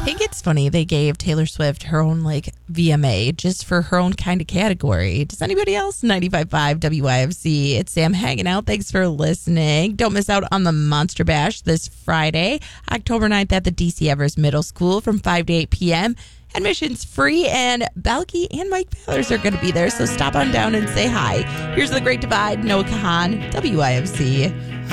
think it's funny they gave Taylor Swift her own VMA just for her own kind of category. Does anybody else? 95.5 WIFC. It's Sam hanging out. Thanks for listening. Don't miss out on the Monster Bash this Friday, October 9th at the DC Evers Middle School from 5 to 8 p.m. Admission's free, and Balky and Mike Ballers are going to be there, so stop on down and say hi. Here's The Great Divide, Noah Kahan, WIFC.